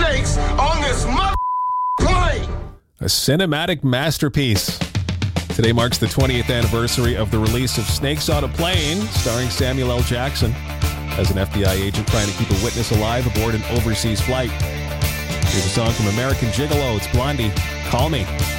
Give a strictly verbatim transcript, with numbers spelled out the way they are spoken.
snakes on this mother plane. A cinematic masterpiece. Today marks the twentieth anniversary of the release of Snakes on a Plane, starring Samuel L. Jackson as an F B I agent trying to keep a witness alive aboard an overseas flight. Here's a song from American Gigolo. It's Blondie, Call Me.